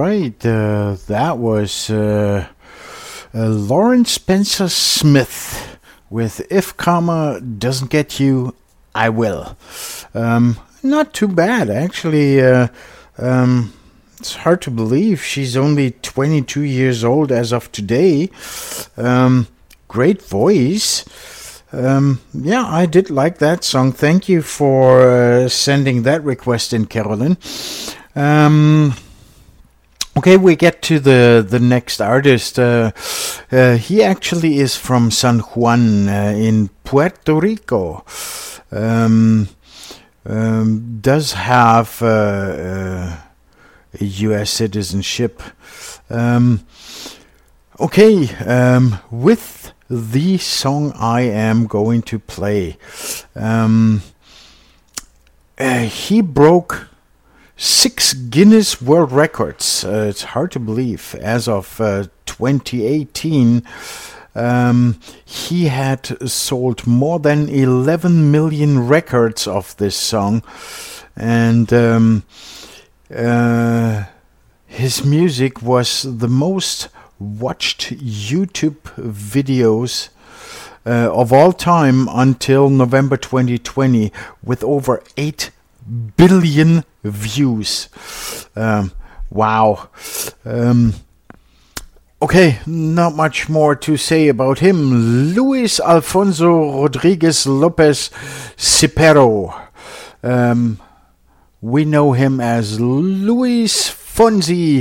right. That was Lawrence Spencer Smith with If Karma Doesn't Get You, I Will. Not too bad, actually. It's hard to believe she's only 22 years old as of today. Great voice. Yeah, I did like that song. Thank you for sending that request in, Carolyn. Okay, we get to the next artist. He actually is from San Juan in Puerto Rico. Does have a U.S. citizenship. With the song I am going to play, he broke 6 Guinness World Records. It's hard to believe. As of 2018, he had sold more than 11 million records of this song, and his music was the most watched YouTube videos of all time until November 2020, with over 8 billion views. Wow. Okay, not much more to say about him. Luis Alfonso Rodriguez Lopez Cepero. We know him as Luis Fonsi.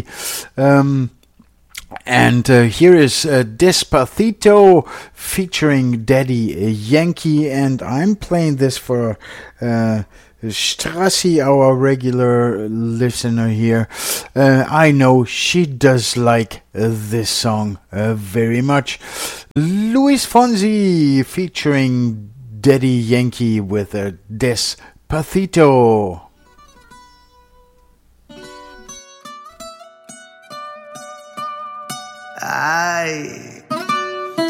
And here is Despacito featuring Daddy Yankee. And I'm playing this for Strassi, our regular listener here. I know she does like this song very much. Luis Fonsi featuring Daddy Yankee with Despacito. Ay,